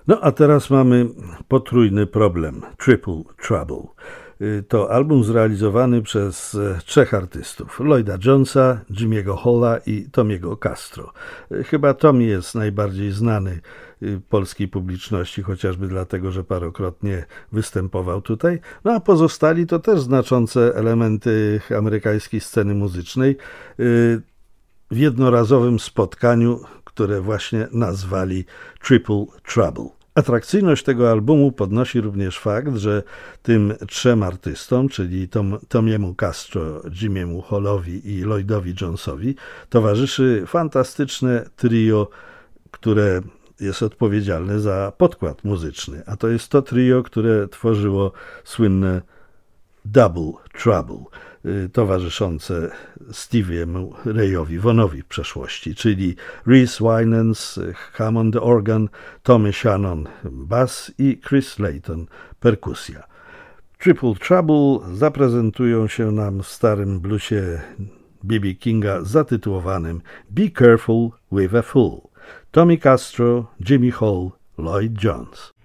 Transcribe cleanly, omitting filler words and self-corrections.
No a teraz mamy potrójny problem, Triple Trouble. To album zrealizowany przez trzech artystów, Lloyda Jonesa, Jimmy'ego Halla i Tomiego Castro. Chyba Tommy jest najbardziej znany polskiej publiczności, chociażby dlatego, że parokrotnie występował tutaj. No a pozostali to też znaczące elementy amerykańskiej sceny muzycznej w jednorazowym spotkaniu, które właśnie nazwali Triple Trouble. Atrakcyjność tego albumu podnosi również fakt, że tym trzem artystom, czyli Tomiemu Castro, Jimmy'emu Hallowi i Lloydowi Jonesowi, towarzyszy fantastyczne trio, które jest odpowiedzialne za podkład muzyczny, a to jest to trio, które tworzyło słynne Double Trouble, towarzyszące Stevie'emu Rayowi Vaughanowi w przeszłości, czyli Reese Winans, Hammond organ, Tommy Shannon bass i Chris Layton perkusja. Triple Trouble zaprezentują się nam w starym bluesie B.B. Kinga zatytułowanym Be Careful with a Fool. Tommy Castro, Jimmy Hall, Lloyd Jones.